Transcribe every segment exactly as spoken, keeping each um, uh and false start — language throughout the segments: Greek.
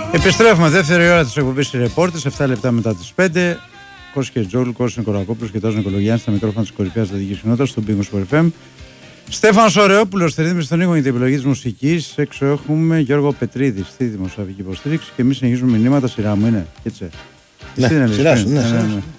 Επιστρέφουμε δεύτερη ώρα της εκπομπής Ρεπόρτες, εφτά λεπτά μετά τις πέντε. Κώστας Κερτζόγλου, Κώστας Νικολακόπουλος και Τάσος Νικολογιάννης στα μικρόφωνα της κορυφαίας δυτικής κοινότητας στον Πύργο Σπορ εφ εμ. Στέφανος Ωρεόπουλος στη ρύθμιση στον ήχο για την επιλογή της μουσικής. Έξω έχουμε Γιώργο Πετρίδη στη δημοσιογραφική υποστήριξη και εμείς συνεχίζουμε μηνύματα. Σειρά μου είναι, έτσι. Ναι, σειρά σου, ναι, ναι, ναι.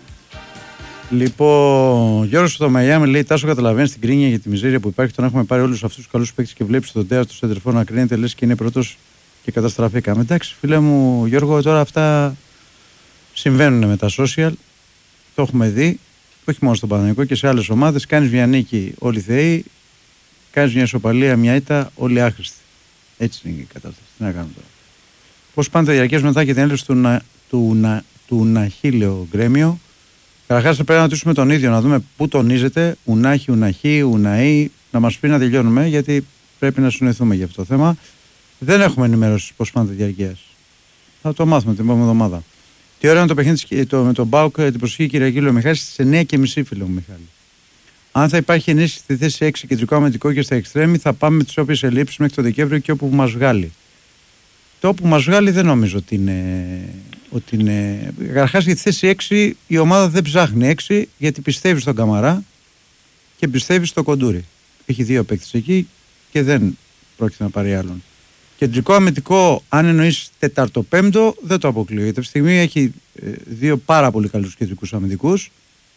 Λοιπόν, Γιώργος στο Μαϊάμι λέει: Τάσο, καταλαβαίνεις την κρίνια για τη μιζέρια που υπάρχει. Τον έχουμε πάρει όλους αυτούς τους καλούς παίκτες και βλέπεις τον Τέα στο σεντερφόρ να κρίνεται, λες και είναι πρώτος και καταστραφήκαμε. Εντάξει, φίλε μου Γιώργο, τώρα αυτά συμβαίνουν με τα social. Το έχουμε δει, όχι μόνο στον Παναθηναϊκό και σε άλλες ομάδες. Κάνεις μια νίκη, όλοι θεοί. Κάνεις μια ισοπαλία, μια ήττα, όλοι άχρηστοι. Έτσι είναι η κατάσταση. Τι να κάνουμε τώρα. Πώς πάνε τα διαρκές μετά και την έλευση του, να, του, να, του Ναχίλεο Γκρέμιο. Καταρχάς πρέπει να ρωτήσουμε τον ίδιο, να δούμε πού τονίζεται, Ουνάχη, Ουναχή, Ουναή, να μας πει να τελειώνουμε, γιατί πρέπει να συνοηθούμε για αυτό το θέμα. Δεν έχουμε ενημέρωση πώς πάνε τα διαρκές. Θα το μάθουμε την επόμενη εβδομάδα. Τι ώρα είναι το παιχνίδι το, με τον Μπάουκ την προσοχή Κυριακή Μιχάλη στις εννιά και μισή, φίλε μου Μιχάλη. Αν θα υπάρχει ενίσχυση στη θέση έξι κεντρικό αμυντικό και στα εξτρέμι, θα πάμε με τις όποιες ελλείψεις μέχρι το Δεκέμβριο και όπου μας βγάλει. Το όπου μας βγάλει δεν νομίζω ότι είναι. Ότι είναι... Καταρχάς για τη θέση έξι η ομάδα δεν ψάχνει έξι γιατί πιστεύει στον Καμαρά και πιστεύει στο Κοντούρι. Έχει δύο παίκτες εκεί και δεν πρόκειται να πάρει άλλον. Κεντρικό αμυντικό, αν εννοείς τετάρτο-πέμπτο, δεν το αποκλείω. Γιατί αυτή τη στιγμή έχει δύο πάρα πολύ καλούς κεντρικούς αμυντικούς.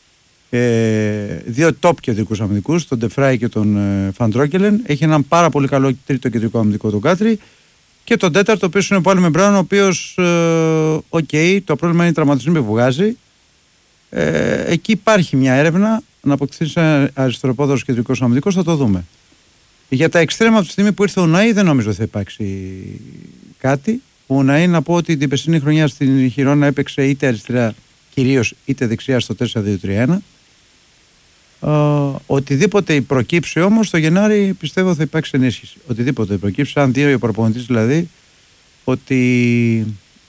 Ε, δύο top κεντρικούς αμυντικούς, τον Ντεφράι και τον ε, Φαντρόκελεν. Έχει έναν πάρα πολύ καλό τρίτο κεντρικό αμυντικό, τον Κάτρι. Και τον τέταρτο, ο οποίος είναι ο Πάλι Μεμπράουν, ο οποίος, οκ, okay, το πρόβλημα είναι η τραυματισμή που βγάζει. Ε, εκεί υπάρχει μια έρευνα να αποκτήσει ένα αριστεροπόδαρος κεντρικός αμυντικός, θα το δούμε. Για τα εξτρέμα από τη στιγμή που ήρθε ο Ναή δεν νομίζω ότι θα υπάρξει κάτι. Ο Ναή, να πω ότι την περσινή χρονιά στην Χιρόνα έπαιξε είτε αριστερά κυρίως είτε δεξιά στο τέσσερα δύο τρία ένα. Uh, οτιδήποτε προκύψει όμως το Γενάρη πιστεύω θα υπάρξει ενίσχυση. Οτιδήποτε προκύψει, αν δει ο προπονητής δηλαδή ότι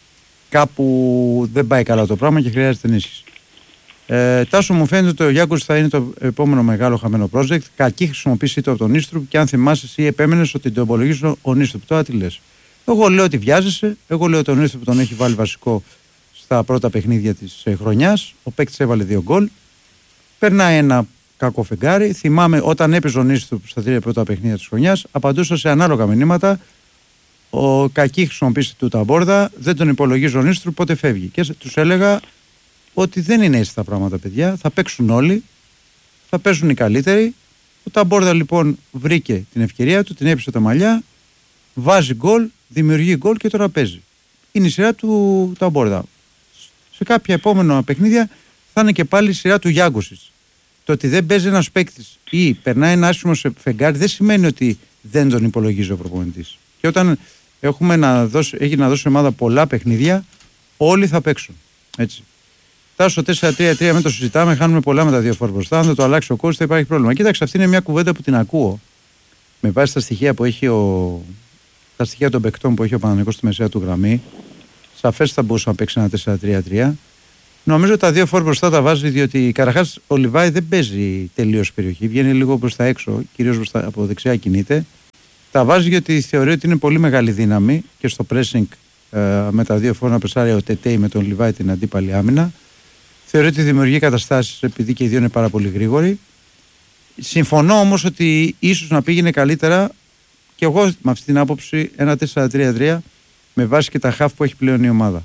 κάπου δεν πάει καλά το πράγμα και χρειάζεται ενίσχυση. Ε, Τάσο, μου φαίνεται ότι ο Γιάκος θα είναι το επόμενο μεγάλο χαμένο project. Κακή χρησιμοποίησή του από τον Νίστρουπ και αν θυμάσαι εσύ επέμενες ότι το υπολογίζει ο Νίστρουπ. Τώρα τι λες? Εγώ λέω ότι βιάζεσαι. Εγώ λέω ότι ο Νίστρουπ τον έχει βάλει βασικό στα πρώτα παιχνίδια της ε, χρονιάς. Ο παίκτης έβαλε δύο γκολ. Περνάει ένα κακό φεγγάρι. Θυμάμαι όταν έπαιζε ο Νίστρουπ στα τρία πρώτα παιχνίδια της χρονιάς, απαντούσα σε ανάλογα μηνύματα. Ο κακή χρησιμοποίηση του Ταμπόρδα, δεν τον υπολογίζει ο Νίστρουπ, πότε φεύγει. Και τους έλεγα ότι δεν είναι έτσι τα πράγματα, παιδιά. Θα παίξουν όλοι, θα παίζουν οι καλύτεροι. Ο Ταμπόρδα λοιπόν βρήκε την ευκαιρία του, την έπεισε τα μαλλιά, βάζει γκολ, δημιουργεί γκολ και τώρα παίζει. Είναι η σειρά του Ταμπόρδα. Σε κάποια επόμενα παιχνίδια θα είναι και πάλι η σειρά του Γιάγκοσιτς. Το ότι δεν παίζει ένας παίκτης ή περνάει ένα άσχημο σε φεγγάρι δεν σημαίνει ότι δεν τον υπολογίζει ο προπονητής. Και όταν έχουμε να δώσει, έχει να δώσει η ομάδα πολλά παιχνίδια, όλοι θα παίξουν. Έτσι. Φτάσω στο τέσσερα τρία τρία, με το συζητάμε, χάνουμε πολλά με τα δύο φόρ μπροστά. Αν δεν το αλλάξει ο coach, θα υπάρχει πρόβλημα. Κοίταξε, αυτή είναι μια κουβέντα που την ακούω. Με βάση τα στοιχεία που έχει ο. Τα στοιχεία των παικτών που έχει ο Παναθηναϊκός στη μεσαία του γραμμή, σαφές θα μπορούσε να παίξει ένα τέσσερα τρία τρία. Νομίζω ότι τα δύο φόρ μπροστά τα βάζει, διότι καταρχάς ο Λιβάη δεν παίζει τελείως περιοχή, βγαίνει λίγο προς τα έξω, κυρίως από δεξιά κινείται. Τα βάζει γιατί θεωρεί ότι είναι πολύ μεγάλη δύναμη και στο pressing ε, με τα δύο φόρ να πρεσάρει ο Τετέι με τον Λιβάη την αντίπαλη άμυνα. Θεωρεί ότι δημιουργεί καταστάσεις επειδή και οι δύο είναι πάρα πολύ γρήγοροι. Συμφωνώ όμως ότι ίσως να πήγαινε καλύτερα και εγώ με αυτή την άποψη ένα τέσσερα τρία τρία με βάση και τα χαφ που έχει πλέον η ομάδα.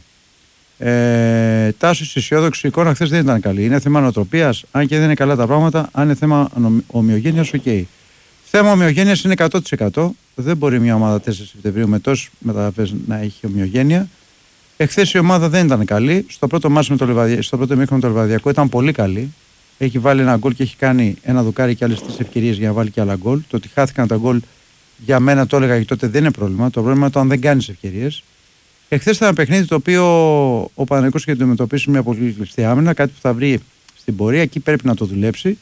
Ε, Τάσος, αισιόδοξη εικόνα χθες δεν ήταν καλή. Είναι θέμα νοοτροπίας, αν και δεν είναι καλά τα πράγματα. Αν είναι θέμα ομοιογένειας, οκ. Okay. Θέμα ομοιογένειας είναι εκατό τοις εκατό. Δεν μπορεί μια ομάδα τέσσερα Σεπτεμβρίου με τόσες μεταγραφές να έχει ομοιογένεια. Εχθές η ομάδα δεν ήταν καλή. Στο πρώτο μάτς με το Λεβαδιακό, στο πρώτο μήχρονο με το Λεβαδιακό ήταν πολύ καλή. Έχει βάλει ένα γκολ και έχει κάνει ένα δοκάρι και άλλες τρεις ευκαιρίες για να βάλει και άλλα γκολ. Το ότι χάθηκαν τα γκολ για μένα το έλεγα και τότε δεν είναι πρόβλημα. Το πρόβλημα είναι όταν δεν κάνει ευκαιρίες. Εχθές ήταν ένα παιχνίδι το οποίο ο Παναθηναϊκός είχε αντιμετωπίσει μια πολύ κλειστή άμυνα, κάτι που θα βρει στην πορεία, εκεί πρέπει να το δουλέψει.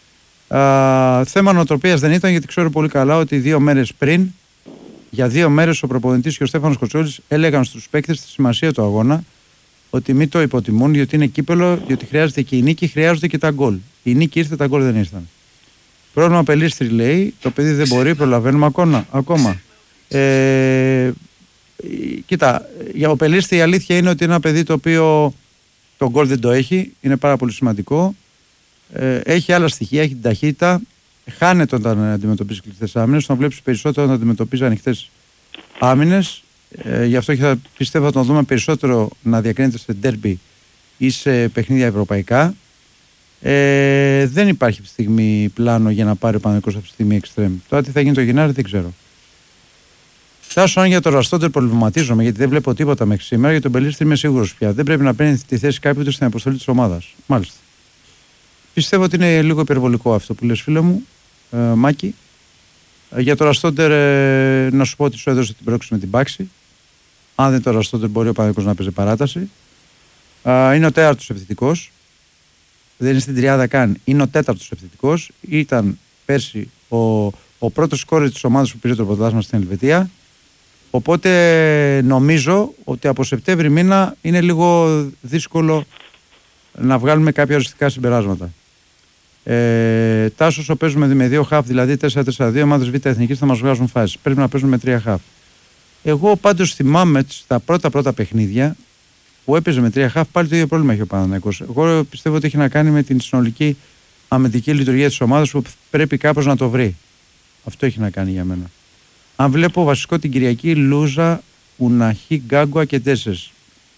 Α, θέμα νοοτροπίας δεν ήταν, γιατί ξέρω πολύ καλά ότι δύο μέρες πριν, για δύο μέρες ο προπονητής και ο Στέφανος Κοτσόλης έλεγαν στους παίκτες τη σημασία του αγώνα, ότι μην το υποτιμούν, διότι είναι κύπελο, διότι χρειάζεται και η νίκη, χρειάζονται και τα γκολ. Η νίκη ήρθε, τα γκολ δεν ήρθαν. Πρόβλημα Πελίστρη λέει, το παιδί δεν μπορεί, προλαβαίνουμε ακόμα. ακόμα. Ε, κοίτα, για ο Πελίστη η αλήθεια είναι ότι είναι ένα παιδί το οποίο το γκολ δεν το έχει, είναι πάρα πολύ σημαντικό. Ε, έχει άλλα στοιχεία, έχει την ταχύτητα. Χάνεται όταν αντιμετωπίζει κλειστές άμυνες. Τον βλέπεις περισσότερο όταν αντιμετωπίζει ανοιχτές άμυνες. Ε, γι' αυτό και θα πιστεύω θα τον δούμε περισσότερο να διακρίνεται σε ντέρμπι ή σε παιχνίδια ευρωπαϊκά. Ε, δεν υπάρχει αυτή τη στιγμή πλάνο για να πάρει ο Παναθηναϊκός αυτή τη στιγμή εξτρέμ. Τώρα τι θα γίνει το Γενάρη δεν ξέρω. Τάσο, αν για το Ραστόντερ προβληματίζομαι γιατί δεν βλέπω τίποτα μέχρι σήμερα. Για τον Πελίστρη είμαι σίγουρος πια. Δεν πρέπει να παίρνει τη θέση κάποιου στην αποστολή της ομάδας. Μάλιστα. Πιστεύω ότι είναι λίγο υπερβολικό αυτό που λες, φίλε μου, ε, Μάκη. Ε, για το Ραστόντερ, ε, να σου πω ότι σου έδωσε την πρόκληση με την Πάξη. Αν δεν το Ραστόντερ, μπορεί ο Παναθηναϊκός να παίζει παράταση. Ε, είναι ο τέταρτος επιθετικός. Δεν είναι στην τριάδα καν. Είναι ο τέταρτος επιθετικός. Ήταν πέρσι ο, ο πρώτος σκόρερ της ομάδας που πήρε το πρωτάθλημα στην Ελβετία. Οπότε νομίζω ότι από Σεπτέμβρη μήνα είναι λίγο δύσκολο να βγάλουμε κάποια οριστικά συμπεράσματα. Ε, Τάσο, όσο παίζουμε με δύο χαφ, δηλαδή τέσσερα τέσσερα δύο, ομάδες Β' Εθνικής θα μας βγάζουν φάσεις. Πρέπει να παίζουμε με τρία χαφ. Εγώ πάντως θυμάμαι στα πρώτα πρώτα παιχνίδια που έπαιζε με τρία χαφ, πάλι το ίδιο πρόβλημα έχει ο Παναθηναϊκός. Εγώ πιστεύω ότι έχει να κάνει με την συνολική αμυντική λειτουργία της ομάδας που πρέπει κάπως να το βρει. Αυτό έχει να κάνει για μένα. Αν βλέπω βασικό την Κυριακή, Λούζα, Ουναχή, Γκάγκουα και Τέσσερς.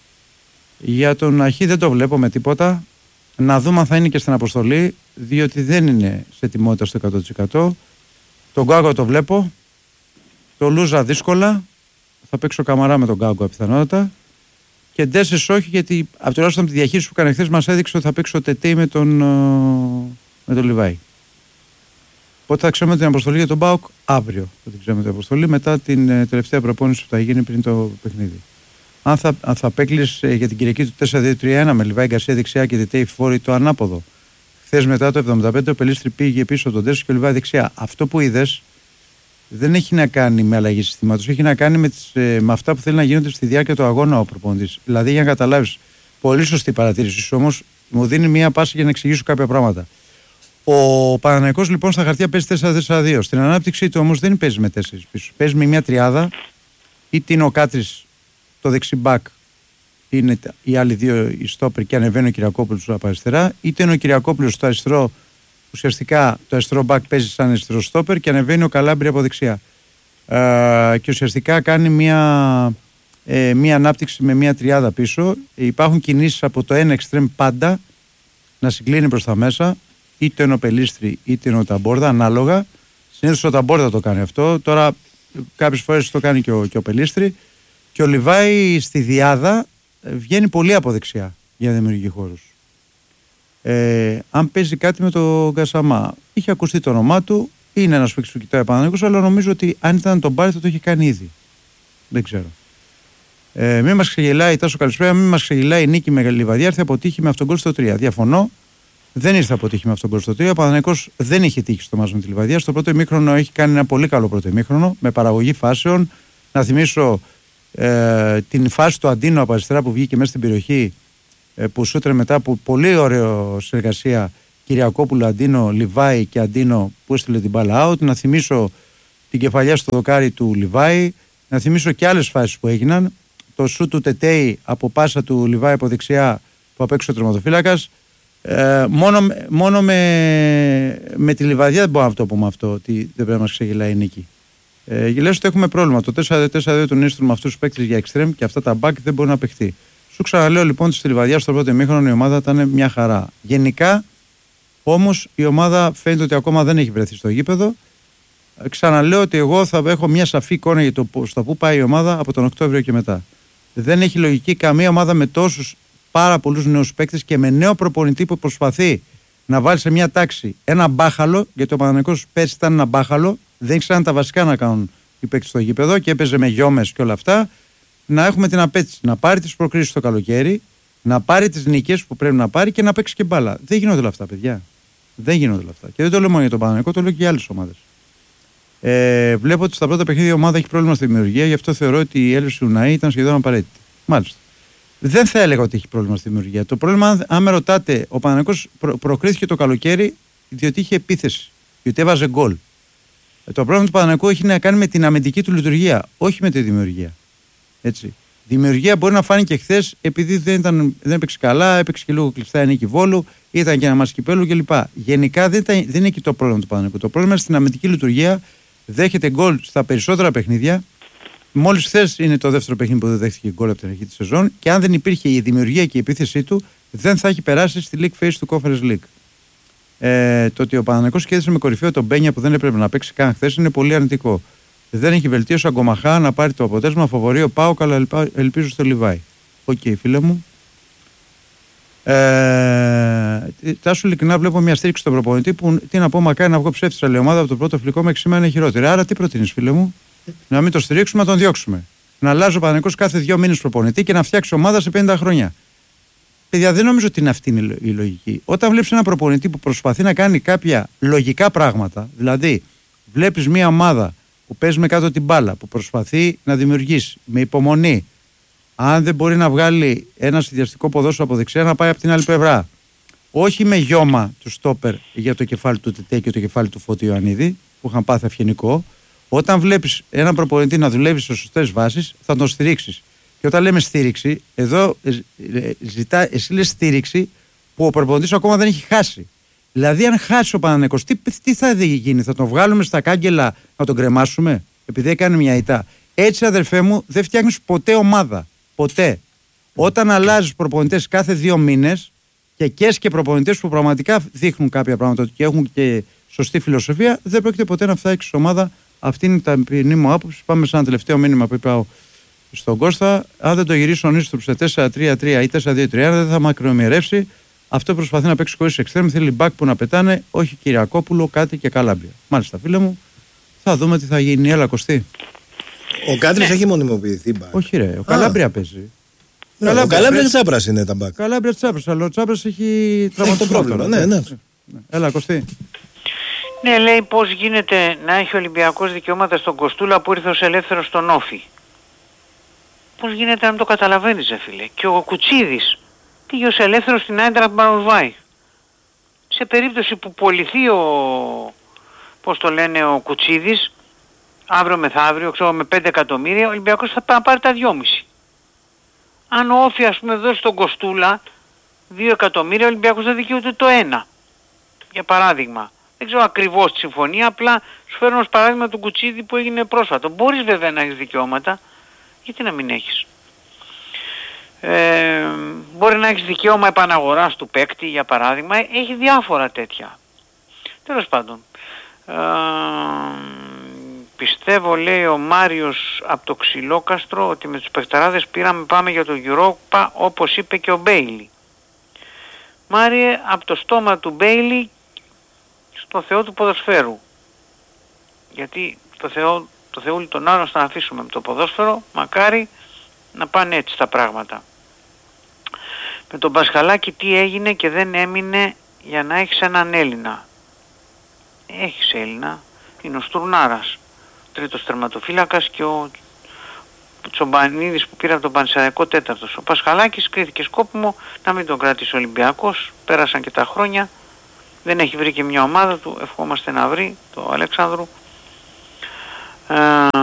Για τον Ουναχή δεν το βλέπω με τίποτα. Να δούμε αν θα είναι και στην αποστολή, διότι δεν είναι σε ετοιμότητα στο εκατό τοις εκατό. Τον Γκάγκουα το βλέπω. Το Λούζα δύσκολα. Θα παίξω Καμαρά με τον Γκάγκουα πιθανότατα. Και Τέσσερς όχι, γιατί από τουλάχιστον από τη διαχείριση που έκανε χθες μας έδειξε ότι θα παίξω Τετέι με τον, με τον Λιβάη. Οπότε θα ξέρουμε την αποστολή για τον ΠΑΟΚ αύριο. Θα την ξέρουμε την αποστολή μετά την ε, τελευταία προπόνηση που θα γίνει πριν το παιχνίδι. Αν θα, αν θα παίκλεις ε, για την Κυριακή του τέσσερα δύο τρία ένα με Λιβάη Γκαρσία δεξιά και Τετέι Φόρη το ανάποδο. Χθες μετά το εβδομήντα πέντε ο Πελίστρη πήγε πίσω τον Τέσσερ και ο Λιβάη δεξιά. Αυτό που είδες δεν έχει να κάνει με αλλαγή συστήματος. Έχει να κάνει με, τις, ε, με αυτά που θέλει να γίνονται στη διάρκεια του αγώνα ο προπονητής. Δηλαδή για να καταλάβεις, πολύ σωστή παρατήρηση όμως, μου δίνει μία πάση για να εξηγήσω κάποια πράγματα. Ο Παναθηναϊκός λοιπόν στα χαρτιά παίζει τέσσερα τέσσερα δύο. Στην ανάπτυξή του όμως δεν παίζει με τέσσερις πίσω. Παίζει με μια τριάδα. Είτε είναι ο Κάτρης το δεξί μπακ, είναι οι άλλοι δύο οι στόπερ και ανεβαίνει ο Κυριακόπουλος από αριστερά. Είτε είναι ο Κυριακόπουλος στο αριστερό, ουσιαστικά το αριστερό μπακ παίζει σαν αριστερό στόπερ και ανεβαίνει ο Καλάμπρη από δεξιά. Ε, και ουσιαστικά κάνει μια, ε, μια ανάπτυξη με μια τριάδα πίσω. Ε, υπάρχουν κινήσεις από το ένα εξτρέμ πάντα να συγκλίνει προς τα μέσα. Είτε είναι ο Πελίστρη είτε είναι ο Ταμπόρδα, ανάλογα. Συνήθως ο Ταμπόρδα το κάνει αυτό. Τώρα κάποιες φορές το κάνει και ο, και ο Πελίστρη. Και ο Λιβάη στη διάδα βγαίνει πολύ από δεξιά για να δημιουργεί χώρους. Ε, αν παίζει κάτι με τον Γκασαμά, είχε ακουστεί το όνομά του, είναι ένας παίκτης που κοιτάει Παναθηναϊκός, αλλά νομίζω ότι αν ήταν τον πάρει θα το είχε κάνει ήδη. Δεν ξέρω. Ε, μην μας ξεγελάει, Τάσο καλησπέρα, μην μας ξεγελάει η νίκη με Λιβαδιά, έρθει αποτύχει με αυτόν τον γκολ στο τρία. Διαφωνώ. Δεν ήρθε αποτύχει με αυτόν τον γκολ στο τρία. Ο Παναθηναϊκός δεν είχε τύχει στο μάτς με τη Λιβαδιά. Στο πρώτο ημίχρονο έχει κάνει ένα πολύ καλό πρώτο ημίχρονο με παραγωγή φάσεων. Να θυμίσω ε, την φάση του Αντίνο από αριστερά που βγήκε μέσα στην περιοχή ε, που σούτρε μετά από πολύ ωραίο συνεργασία Κυριακόπουλο, Αντίνο, Λιβάη και Αντίνο που έστειλε την μπάλα out. Να θυμίσω την κεφαλιά στο δοκάρι του Λιβάη. Να θυμίσω και άλλες φάσεις που έγιναν. Το σούτ του Τετέι από πάσα του Λιβάη από δεξιά που απέξω ο τερματοφύλακας. Ε, μόνο μόνο με, με τη Λιβαδιά δεν μπορώ να το πούμε αυτό, ότι δεν πρέπει να μας ξεγελάει η νίκη. Ε, λες ότι έχουμε πρόβλημα. Το τέσσερα τέσσερα δύο τον ίστρων με αυτούς τους παίκτες για εξτρέμ και αυτά τα back δεν μπορεί να παιχτεί. Σου ξαναλέω λοιπόν ότι στη Λιβαδιά στο πρώτο ημίχρονο η ομάδα ήταν μια χαρά. Γενικά όμως η ομάδα φαίνεται ότι ακόμα δεν έχει βρεθεί στο γήπεδο. Ε, ξαναλέω ότι εγώ θα έχω μια σαφή εικόνα για το στο που πάει η ομάδα από τον Οκτώβριο και μετά. Δεν έχει λογική καμία ομάδα με τόσους πάρα πολλούς νέους παίκτες και με νέο προπονητή που προσπαθεί να βάλει σε μια τάξη ένα μπάχαλο, γιατί ο Παναθηναϊκός πέρσι ήταν ένα μπάχαλο, δεν ήξεραν τα βασικά να κάνουν οι παίκτες στο γήπεδο και έπαιζε με γιόμες και όλα αυτά. Να έχουμε την απέτηση να πάρει τις προκρίσεις το καλοκαίρι, να πάρει τις νίκες που πρέπει να πάρει και να παίξει και μπάλα. Δεν γίνονται όλα αυτά, παιδιά. Δεν γίνονται όλα αυτά. Και δεν το λέω μόνο για τον Παναθηναϊκό, το λέω και για άλλες ομάδες. Ε, βλέπω ότι στα πρώτα παιχνίδια η ομάδα έχει πρόβλημα στη δημιουργία, γι' αυτό θεωρώ ότι η έλευση του Ναΐ ήταν σχεδόν απαραίτητη. Μάλιστα. Δεν θα έλεγα ότι έχει πρόβλημα στη δημιουργία. Το πρόβλημα, αν με ρωτάτε, ο Παναθηναϊκός προ, προκρίθηκε το καλοκαίρι διότι είχε επίθεση, διότι έβαζε γκολ. Ε, το πρόβλημα του Παναθηναϊκού έχει να κάνει με την αμυντική του λειτουργία, όχι με τη δημιουργία. Έτσι. Δημιουργία μπορεί να φάνηκε χθες επειδή δεν, ήταν, δεν έπαιξε καλά, έπαιξε και λίγο κλειστά η Νίκη Βόλου, ήταν και ένα μας Κυπέλλου κλπ. Γενικά δεν, ήταν, δεν είναι εκεί το πρόβλημα του Παναθηναϊκού. Το πρόβλημα είναι στην αμυντική λειτουργία. Δέχεται γκολ στα περισσότερα παιχνίδια. Μόλις χθες είναι το δεύτερο παιχνίδι που δεν δέχτηκε γκολ από την αρχή της σεζόν. Και αν δεν υπήρχε η δημιουργία και η επίθεσή του, δεν θα έχει περάσει στη League Phase του Conference League. Ε, το ότι ο Παναθηναϊκός κέρδισε με κορυφαίο τον Μπένια που δεν έπρεπε να παίξει καν χθες είναι πολύ αρνητικό. Δεν έχει βελτίωση ο Αγκομαχά να πάρει το αποτέλεσμα. Φαβορεί ο Πάοκ, αλλά ελπίζω στο Λιβάι. Οκ, okay, φίλε μου. Ε, Τάσου, ειλικρινά βλέπω μια στήριξη στον προπονητή που τι να πω, μακάρι να βγω ψεύτησα λέει ομάδα από το πρώτο φιλικό μέχρι σήμερα είναι χειρότερη. Άρα τι προτείνεις, φίλε μου? Να μην το στηρίξουμε, να τον διώξουμε. Να αλλάζει ο Παναθηναϊκός κάθε δύο μήνες προπονητή και να φτιάξει ομάδα σε πενήντα χρόνια. Παιδιά, δεν νομίζω ότι είναι αυτή η λογική. Όταν βλέπεις ένα προπονητή που προσπαθεί να κάνει κάποια λογικά πράγματα, δηλαδή βλέπεις μια ομάδα που παίζει με κάτω την μπάλα, που προσπαθεί να δημιουργήσει με υπομονή, αν δεν μπορεί να βγάλει ένα συνδυαστικό ποδόσφαιρο από δεξιά, να πάει από την άλλη πλευρά. Όχι με γιώμα του στόπερ για το κεφάλι του Τετέ και το κεφάλι του Φώτη Ιωαννίδη, που είχαν πάθει αυγενικό. Όταν βλέπεις έναν προπονητή να δουλεύει σε σωστές βάσεις, θα τον στηρίξεις. Και όταν λέμε στήριξη, εδώ ζητά, εσύ λες στήριξη που ο προπονητής ακόμα δεν έχει χάσει. Δηλαδή, αν χάσει ο Παναθηναϊκός, τι, τι θα γίνει, θα τον βγάλουμε στα κάγκελα να τον κρεμάσουμε, επειδή έκανε μια ηττά. Έτσι, αδερφέ μου, δεν φτιάχνεις ποτέ ομάδα. Ποτέ. Όταν αλλάζεις προπονητές κάθε δύο μήνες και κες και προπονητές που πραγματικά δείχνουν κάποια πράγματα και έχουν και σωστή φιλοσοφία, δεν πρόκειται ποτέ να φτιάξεις ομάδα. Αυτή είναι η ταπεινή μου άποψη. Πάμε σε ένα τελευταίο μήνυμα που είπα στον Κώστα. Αν δεν το γυρίσει ο Νίστροπ σε τέσσερα τρία τρία ή τέσσερα δύο τρία, δεν θα μακρομοιρεύσει. Αυτό προσπαθεί να παίξει χωρίς εξτρέμ. Θέλει μπακ που να πετάνε, όχι Κυριακόπουλο, κάτι και Καλάμπρια. Μάλιστα, φίλε μου, θα δούμε τι θα γίνει. Έλα, Κωστή. Ο Κάντρης ναι. έχει μονιμοποιηθεί μπακ. Όχι, ρε, ο Καλάμπρια παίζει. Ναι, Καλάμπρια, ο Καλάμπρια και Τσάπρας είναι τα μπακ. Καλάμπρια Τσάπρας, αλλά ο Τσάπρας έχει τραυματικό πρόβλημα. Ναι, ναι. ναι. Έλα, Κωστή. Ναι, λέει πώς γίνεται να έχει ο Ολυμπιακός δικαιώματα στον Κοστούλα που ήρθε ως ελεύθερος στον Όφη. Πώς γίνεται να μην το καταλαβαίνεις, ρε φίλε. Και ο Κουτσίδης πήγε ως ελεύθερος στην Άιντραχτ Μπαροσβάη. Σε περίπτωση που πωληθεί ο, πώς το λένε, ο Κουτσίδης, αύριο μεθαύριο, ξέρω, με πέντε εκατομμύρια, ο Ολυμπιακός θα πάει να πάρει τα δυόμισι. Αν ο Όφη, ας πούμε, δώσει τον Κοστούλα δύο εκατομμύρια, ο Ολυμπιακός θα δικαιούται το ένα. Για παράδειγμα. Δεν ξέρω ακριβώς τη συμφωνία, απλά σου φέρνω ως παράδειγμα τον Κουτσίδη που έγινε πρόσφατο. Μπορείς βέβαια να έχεις δικαιώματα, γιατί να μην έχεις. Ε, μπορεί να έχεις δικαίωμα επαναγοράς του παίκτη, για παράδειγμα, έχει διάφορα τέτοια. Τέλος πάντων, ε, πιστεύω, λέει ο Μάριος από το Ξυλόκαστρο, ότι με τους παιχταράδες πήραμε, πάμε για το Europa, όπως είπε και ο Μπέιλι. Μάριε, από το στόμα του Μπέιλι στο Θεό του ποδοσφαίρου. Γιατί το Θεό, το Θεούλη των άλλων θα αφήσουμε με το ποδόσφαιρο, μακάρι να πάνε έτσι τα πράγματα. Με τον Πασχαλάκη τι έγινε και δεν έμεινε για να έχεις έναν Έλληνα. Έχεις Έλληνα, είναι ο Στουρνάρας, τρίτος τερματοφύλακας, και ο Τσομπανίδης που πήρε από τον Πανσεραϊκό τέταρτος. Ο Πασχαλάκης κρίθηκε σκόπιμο να μην τον κράτησε ο Ολυμπιακός, πέρασαν και τα χρόνια. Δεν έχει βρει και μια ομάδα του, ευχόμαστε να βρει, το Αλέξανδρου. Ε,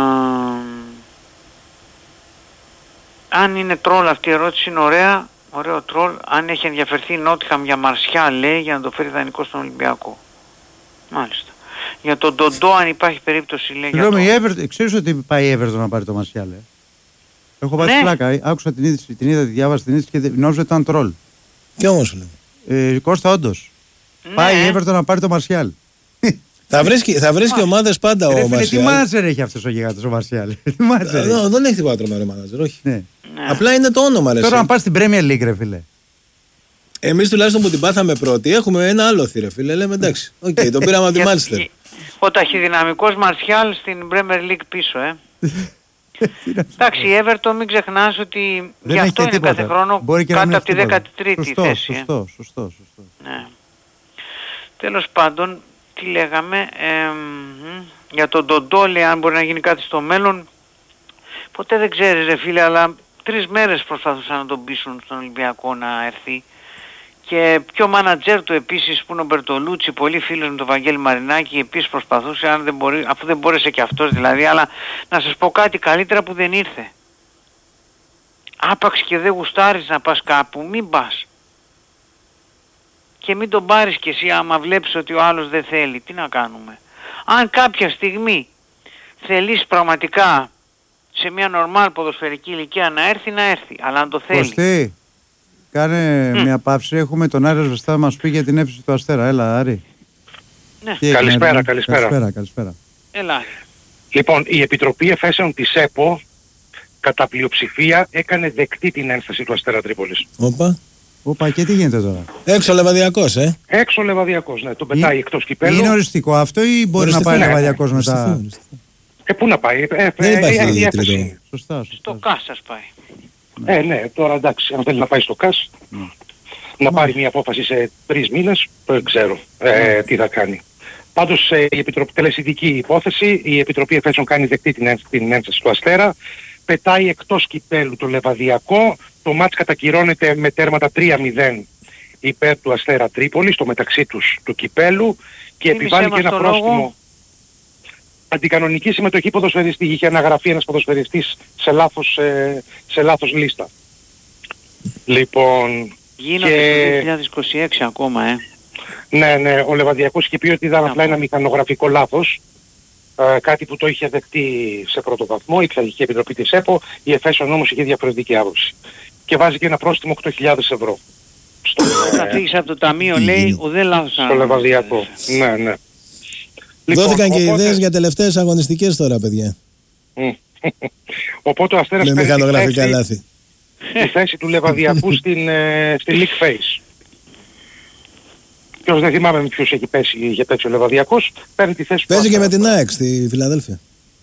αν είναι τρόλ αυτή η ερώτηση, είναι ωραία, ωραίο τρόλ. Αν έχει ενδιαφερθεί η Νότιχαμ για Μαρσιά, λέει, για να το φέρει δανεικό στον Ολυμπιακό. Μάλιστα. Για τον Ντοντό, αν υπάρχει περίπτωση, λέει. Συγγνώμη, το... ξέρεις ότι πάει η Everton να πάρει το Μαρσιά, λέει. Έχω βάλει ναι. πλάκα, άκουσα την είδηση, την είδα, τη διάβασα την είδηση και νόμιζα ότι ήταν τρόλ. Και όμως, λέει. Ε, Κώστα, όντως. Ναι. Πάει η Everton να πάρει το Μαρσιάλ. Θα βρίσκει, θα βρίσκει ομάδες πάντα ο Μαρσιάλ. Τι μάνατζερ έχει αυτός ο γιγάντος ο Μαρσιάλ? Δεν έχει τίποτα τρομερό μάνατζερ, όχι. Ναι. Απλά είναι το όνομα, ρε. Τώρα να πας στην Premier League, ρε φίλε. Εμείς τουλάχιστον που την πάθαμε πρώτη, έχουμε ένα άλλο θύρα, φίλε. Λέμε εντάξει, οκ, okay, τον πήραμε από τη Manchester. Ο ταχυδυναμικός Μαρσιάλ στην Premier League πίσω, ε. Εντάξει, η Everton μην ξεχνάς ότι γι' αυτό είναι τίποτα. Κάθε χρόνο κάτω από τη δέκατη τρίτη σωστό, θέση. Σωστό, ε. σωστό, σωστό. Ναι. Τέλος πάντων, τι λέγαμε, ε, για τον Ντοντόλε, αν μπορεί να γίνει κάτι στο μέλλον, ποτέ δεν ξέρεις, ρε φίλε, αλλά τρεις μέρες προσπαθούσαν να τον πείσουν στον Ολυμπιακό να έρθει. Και πιο μάνατζέρ του επίσης που είναι ο Μπερτολούτσι, πολύ φίλος με τον Βαγγέλη Μαρινάκη, επίσης προσπαθούσε, αν δεν μπορεί, αφού δεν μπόρεσε και αυτός δηλαδή, αλλά να σας πω κάτι, καλύτερα που δεν ήρθε. άπαξ και δεν γουστάρεις να πας κάπου, μην πας. Και μην τον πάρεις κι εσύ άμα βλέπεις ότι ο άλλος δεν θέλει. Τι να κάνουμε. Αν κάποια στιγμή θελείς πραγματικά σε μια νορμάλ ποδοσφαιρική ηλικία να έρθει, να έρθει. Αλλά αν το θέλει. Κωστή, κάνε mm. μια παύση. Έχουμε τον Άρη Ρεσβεστά να μας πει για την έφυση του Αστέρα. Έλα, Άρη. Ναι. Καλησπέρα, έγινε, καλησπέρα. Καλησπέρα, καλησπέρα. Έλα. Λοιπόν, η Επιτροπή Εφέσεων της ΕΠΟ κατά πλειοψηφία έκανε δεκτή την ένσταση του Αστέρα Τρίπολης. Όπα. Όπα, και τι γίνεται τώρα. Έξω Λεβαδιακός, ε. Έξω Λεβαδιακός, ναι. Τον πετάει Ή... εκτός κυπέλλου. Είναι οριστικό αυτό ή μπορεί οριστικό, να πάει ναι, Λεβαδιακός ναι, μετά. Οριστικό, οριστικό. Ε, πού να πάει. Ε, δεν ε, υπάρχει ε, τρίτο. Σωστά, σωστά. Στο ΚΑΣ σας πάει. Ε, ναι, τώρα εντάξει, αν θέλει να πάει στο ΚΑΣ, mm. να mm. πάρει μια απόφαση σε τρεις μήνες, δεν ξέρω ε, mm. τι θα κάνει. Πάντως ε, η Επιτροπή, τελεσιδική υπόθεση, η Επιτροπή Εφέσεων κάνει δεκτή την, την ένσταση του Αστέρα, πετάει εκτός κυπέλλου το Λεβαδιακό, το μάτς κατακυρώνεται με τέρματα τρία μηδέν υπέρ του Αστέρα Τρίπολης, στο μεταξύ τους του κυπέλλου και επιβάλλει και ένα πρόστιμο. Αντικανονική συμμετοχή ποδοσφαιριστή, είχε αναγραφεί ένας ποδοσφαιριστής σε λάθος, ε, σε λάθος λίστα. Λοιπόν... Γίνονται και... το δύο χιλιάδες είκοσι έξι ακόμα, ε. Ναι, ναι, ο Λεβαδιακός είχε πει ότι ήταν απλά ένα μηχανογραφικό λάθος, ε, κάτι που το είχε δεκτεί σε πρώτο βαθμό, η Πειθαρχική Επιτροπή της ΕΠΟ, η Εφέσεων όμως είχε διαφορετική άποψη. Και βάζει και ένα πρόστιμο οκτώ χιλιάδες ευρώ. Θα φύγεις από το ταμείο, λέει, ουδέ λάθος. Στο Λεβαδιακό, ναι, ναι. Λοιπόν, δόθηκαν και οπότε... ιδέες για τελευταίες αγωνιστικές τώρα, παιδιά. Οπότε ο Αστέρας με μηχανογραφικά λάθη. Τη θέση του Λεβαδιακού στην, ε, στη League Face. Ποιος δεν θυμάμαι με ποιος έχει πέσει για τέτοιο Λεβαδιακός, παίρνει τη θέση του. Παίζει και με την ΑΕΚ στη Φιλαδέλφια.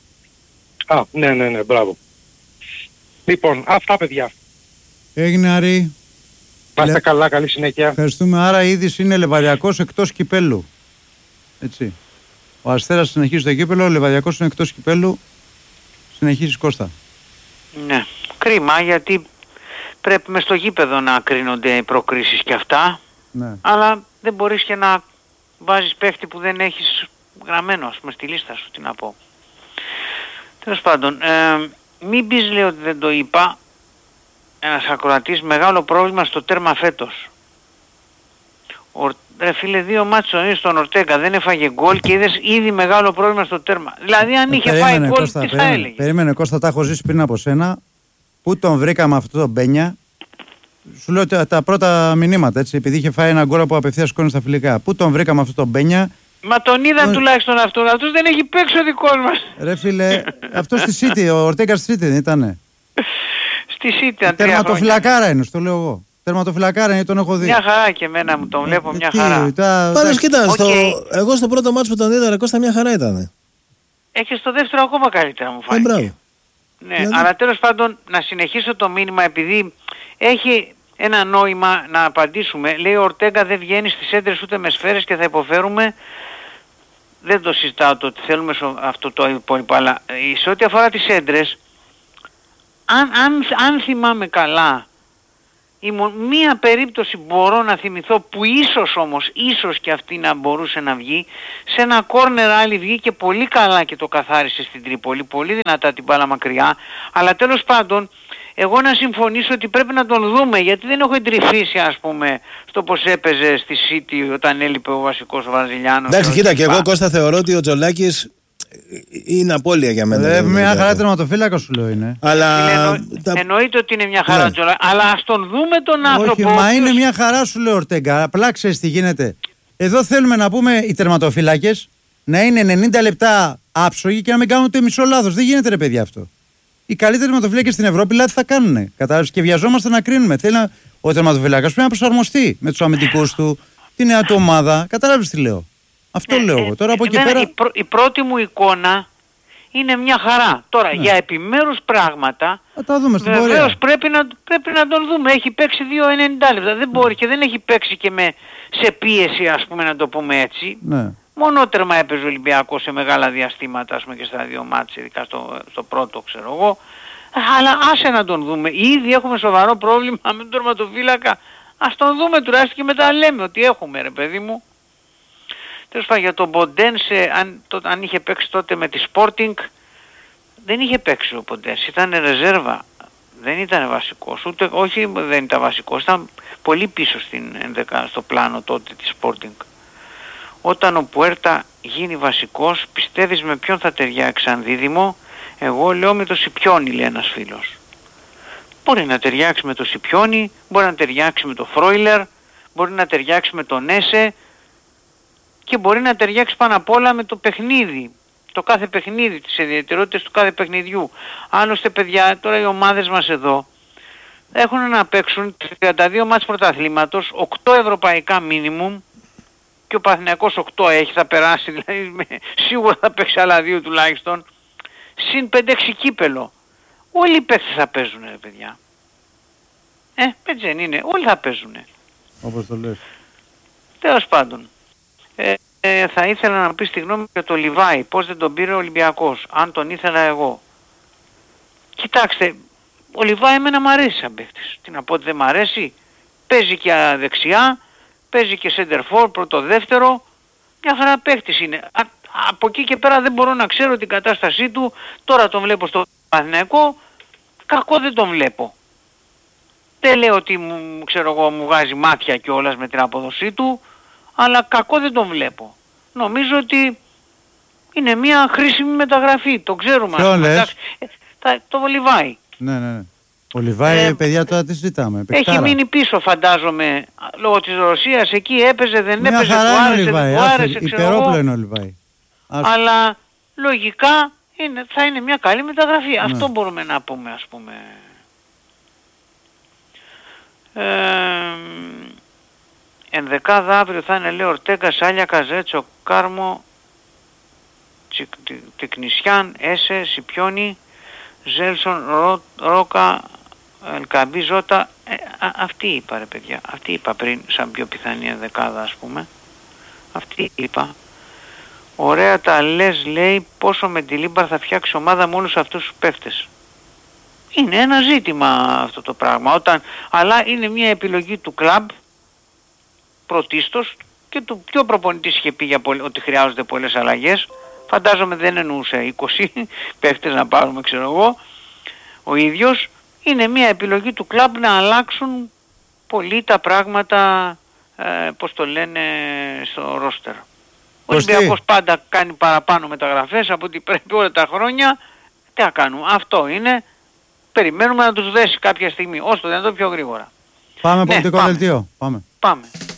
Α, ναι, ναι, ναι, μπράβο. Λοιπόν, αυτά παιδιά. Έγινε, Άρη. Να είστε καλά, καλή συνέχεια. Ευχαριστούμε. Άρα η είδηση είναι Λεβαδιακός εκτός κυπέλλου. Έτσι. Ο Αστέρας συνεχίζει το κύπελλο, ο Λεβαδιακός είναι εκτός κυπέλλου. Συνεχίζει Κώστα. Ναι. Κρίμα, γιατί πρέπει μες στο γήπεδο να κρίνονται οι προκρίσεις και αυτά. Ναι. Αλλά δεν μπορείς και να βάζεις παίχτη που δεν έχεις γραμμένο, ας πούμε, στη λίστα σου, τι να πω. Τέλος πάντων, ε, μην πεις, λέει, ότι δεν το είπα, ένας ακροατής, μεγάλο πρόβλημα στο τέρμα φέτος. Ο, ρε φίλε, δύο μάτσες στον Ορτέγκα, δεν έφαγε γκολ και είδες ήδη μεγάλο πρόβλημα στο τέρμα. Δηλαδή αν είχε φάει γκολ, Κώστα, τι περίμενε, θα έλεγε. Περίμενε Κώστα, τα έχω ζήσει πριν από σένα. Πού τον βρήκαμε αυτό τον Μπένια. Σου λέω τα, τα πρώτα μηνύματα, έτσι, επειδή είχε φάει ένα γκολ από απευθείας σκόνη στα φιλικά. Πού τον βρήκαμε αυτό τον Μπένια. Μα τον είδαν τον... τουλάχιστον αυτόν. Αυτός δεν έχει παίξει ο δικός μας. Ρε φίλε, αυτό στη City, ο Ορτέγκα στη City δεν ήτανε. Στη City, αν τερματοφυλακάρα είναι, στο λέω εγώ. Τερματοφυλακάρα είναι, τον έχω δει. Μια χαρά και εμένα μου τον βλέπω, μια τι, χαρά. Τα... Πάντως κοίτα, okay. στο... εγώ στο πρώτο μάτσο που τον είδα, ρε Κώστα, μια χαρά ήταν. Έχει στο δεύτερο ακόμα καλύτερα μου φάνηκε. Ε, μπράβο. Ναι, δηλαδή... αλλά τέλος πάντων να συνεχίσω το μήνυμα, επειδή έχει ένα νόημα να απαντήσουμε. Λέει ο Ορτέγκα δεν βγαίνει στις έντρες ούτε με σφαίρες και θα υποφέρουμε. Δεν το συζητάω το ότι θέλουμε αυτό το υπόλοιπο, αλλά σε ό,τι αφορά τις έντρες, αν, αν, αν θυμάμαι καλά, η μία περίπτωση μπορώ να θυμηθώ που ίσως όμως, ίσως και αυτή να μπορούσε να βγει, σε ένα κόρνερ άλλη βγήκε πολύ καλά και το καθάρισε στην Τρίπολη, πολύ δυνατά την μπάλα μακριά, αλλά τέλος πάντων εγώ να συμφωνήσω ότι πρέπει να τον δούμε, γιατί δεν έχω εντρυφήσει, ας πούμε, στο πως έπαιζε στη City όταν έλειπε ο βασικός ο Βραζιλιάνος. Εντάξει, κοίτα, και εγώ Κώστα θεωρώ ότι ο Τζολάκης είναι απώλεια για μένα. Ε, μια χαρά τερματοφύλακα σου λέω είναι. Αλλά... Εννο... τα... Εννοείται ότι είναι μια χαρά, ναι. Τζολάκη, αλλά ας τον δούμε τον άνθρωπο. Όχι, μα είναι μια χαρά σου λέω, Ορτέγκα. Απλά ξέρεις τι γίνεται. Εδώ θέλουμε να πούμε οι τερματοφύλακες να είναι ενενήντα λεπτά άψογοι και να μην κάνουν ούτε μισό λάθος. Δεν γίνεται, ρε παιδιά, αυτό. Οι καλύτεροι τερματοφύλακες στην Ευρώπη λάθη θα κάνουν. Κατάλαβες, και βιαζόμαστε να κρίνουμε. Θέλει να... Ο τερματοφύλακας πρέπει να προσαρμοστεί με τους αμυντικούς του, τη νέα του ομάδα. Κατάλαβες τι λέω. Αυτό ναι, λέω εγώ. Τώρα από εκεί πέρα... η, πρω, η πρώτη μου εικόνα είναι μια χαρά. Τώρα ναι. για επιμέρους πράγματα βεβαίως πρέπει να, πρέπει να τον δούμε. Έχει παίξει δύο ενενήντα λεπτά. Δεν μπορεί και δεν έχει παίξει και με, σε πίεση, ας πούμε, να το πούμε έτσι. Ναι. Μονότερμα έπαιζε ο Ολυμπιακός σε μεγάλα διαστήματα, ας πούμε, και στα δύο μάτς, ειδικά στο, στο πρώτο, ξέρω εγώ. Αλλά άσε να τον δούμε. Ήδη έχουμε σοβαρό πρόβλημα με τον τερματοφύλακα. Ας τον δούμε τουλάχιστον και μετά λέμε ότι έχουμε, ρε παιδί μου. Τέλος πάντων, για τον Ποντένσε, αν, το, αν είχε παίξει τότε με τη Sporting, δεν είχε παίξει ο Ποντένσε, ήταν ρεζέρβα. δεν ήταν βασικός, ούτε, όχι δεν ήταν βασικός, ήταν πολύ πίσω στην ενδεκάδα, στο πλάνο τότε της Sporting. Όταν ο Πουέρτα γίνει βασικός, πιστεύεις με ποιον θα ταιριάξει σαν δίδυμο? Εγώ λέω με το Σιπιόνι, λέει ένας φίλος. Μπορεί να ταιριάξει με το Σιπιόνι, μπορεί να ταιριάξει με το Φρόιλερ, μπορεί να ταιριάξει με τον Έσε και μπορεί να ταιριάξει πάνω απ' όλα με το παιχνίδι. Το κάθε παιχνίδι, τις ιδιαιτερότητες του κάθε παιχνιδιού. Άλλωστε παιδιά, τώρα οι ομάδες μας εδώ έχουν να παίξουν τριάντα δύο μάτς πρωταθλήματος, οκτώ ευρωπαϊκά μίνιμουμ και ο Παναθηναϊκός οκτώ έχει, θα περάσει, δηλαδή με, σίγουρα θα παίξει άλλα δύο τουλάχιστον, συν πέντε έξι κύπελο. Όλοι οι παίκτες θα παίζουν ρε παιδιά. Ε, έτσι δεν είναι, όλοι θα παίζουν. Όπως το λες. Τέλος πάντων. Ε, ε, θα ήθελα να πεις τη γνώμη για το Λιβάη, πώς δεν τον πήρε ο Ολυμπιακός, αν τον ήθελα εγώ. Κοιτάξτε, ο Λιβάη εμένα μ' αρέσει σαν παίκτης. Τι να πω ότι δεν μ' αρέσει. Παίζει και δεξιά, παίζει και center for, πρώτο δεύτερο. Μια χαρά παίκτης είναι. Α, από εκεί και πέρα δεν μπορώ να ξέρω την κατάστασή του. Τώρα τον βλέπω στο Παναθηναϊκό, κακό δεν τον βλέπω. Δεν λέω ότι μου, ξέρω εγώ, μου βγάζει μάτια κιόλας με την απόδοσή του, αλλά κακό δεν τον βλέπω. Νομίζω ότι είναι μια χρήσιμη μεταγραφή, το ξέρουμε. Ποιον λες? Ε, το Λιβάη. Ναι, ναι, ναι. Ο Λιβάη, ε, παιδιά, τώρα τι ζητάμε. Έχει μείνει πίσω φαντάζομαι λόγω της Ρωσίας, εκεί έπαιζε, δεν μια έπαιζε, χαρά του άρεσε, είναι ο Λιβάη, δεν του άρεσε, υπερόπλο είναι ο Λιβάη. Αλλά λογικά είναι, θα είναι μια καλή μεταγραφή. Ναι. Αυτό μπορούμε να πούμε, ας πούμε. Ε, ενδεκάδα αύριο θα είναι, λέει, Ορτέγκα, Σάλια, Καζέτσο, Κάρμο, Τεκνισιάν, Έσε, Σιπιόνι, Ζέλσον, Ρο, Ρόκα, Ελκαμπή, Ζώτα. Ε, α, αυτή είπα ρε παιδιά, αυτή είπα πριν σαν πιο πιθανή ενδεκάδα ας πούμε. Αυτή είπα. Ωραία τα λες, λέει, πόσο με τη Λίμπαρ θα φτιάξει ομάδα με όλους αυτούς τους παίχτες. Είναι ένα ζήτημα αυτό το πράγμα, όταν, αλλά είναι μια επιλογή του κλαμπ πρωτίστως και του πιο προπονητής είχε πει για πολλ, ότι χρειάζονται πολλές αλλαγές. Φαντάζομαι δεν εννοούσε είκοσι παίχτες να πάρουμε, ξέρω εγώ, ο ίδιος. Είναι μια επιλογή του κλαμπ να αλλάξουν πολύ τα πράγματα, ε, πώς το λένε, στο ρόστερ. Ο Ολυμπιακός πάντα κάνει παραπάνω μεταγραφές από ό,τι πρέπει όλα τα χρόνια. Τι να κάνουμε, αυτό είναι. Περιμένουμε να τους δέσει κάποια στιγμή, όσο το δυνατόν πιο γρήγορα. Πάμε ναι, πολιτικό δελτίο. Πάμε. Πάμε.